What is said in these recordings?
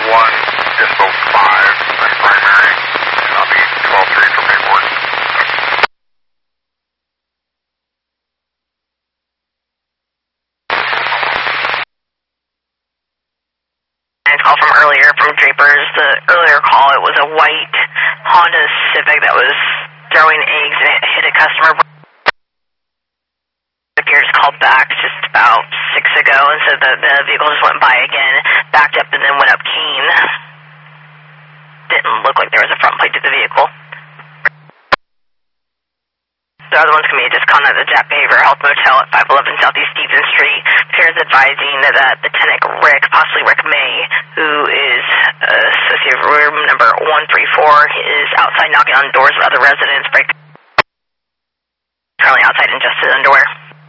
1, Dispo 5, I'm primary, and I'll be 12-3 for paperwork. Call from earlier from Drapers. The earlier call, it was a white Honda Civic that was throwing eggs and it hit a customer. The gear just called back just about 6 ago and said that the vehicle just went by again, backed up and then went up Keene. Didn't look like there was a front plate to the vehicle. The other one's going to be just contact the Jap Behavior Health Motel at 511 Southeast Stevens Street. Peers advising that Lieutenant Rick, possibly Rick May, who is associated room number 134, is outside knocking on doors of other residents. Currently outside in just his underwear.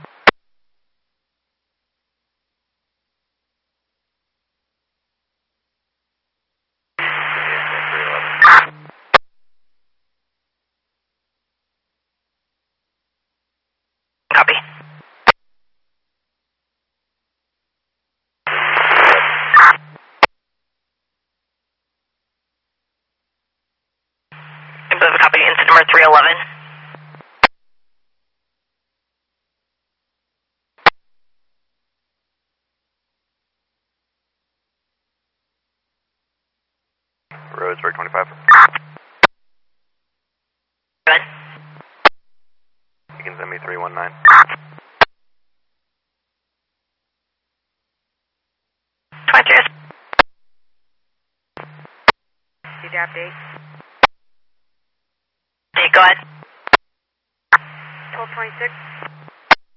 Copy. Copy, incident number 311. Roads, Road 25. Good. You can send me 319. Jap date. Date, go ahead. 1226.